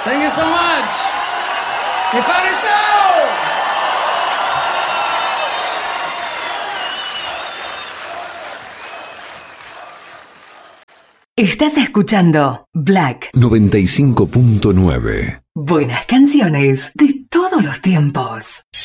Thank you so much. Mi Fariseo. Estás escuchando Black 95.9. Buenas canciones de todos los tiempos.